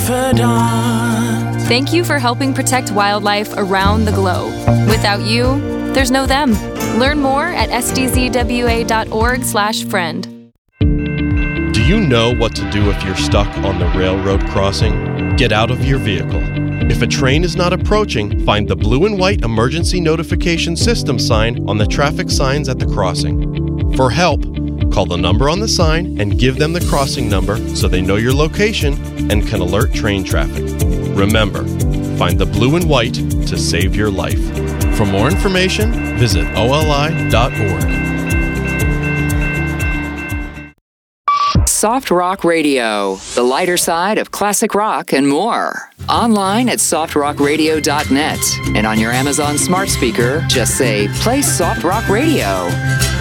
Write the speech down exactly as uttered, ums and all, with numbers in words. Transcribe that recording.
confidant. Thank you for helping protect wildlife around the globe. Without you, there's no them. Learn more at s d z w a dot org slash friend. Do you know what to do if you're stuck on the railroad crossing? Get out of your vehicle. If a train is not approaching, find the blue and white emergency notification system sign on the traffic signs at the crossing. For help, call the number on the sign and give them the crossing number so they know your location and can alert train traffic. Remember, find the blue and white to save your life. For more information, visit O L I dot org. Soft Rock Radio, the lighter side of classic rock and more. Online at soft rock radio dot net and on your Amazon smart speaker, just say, play Soft Rock Radio.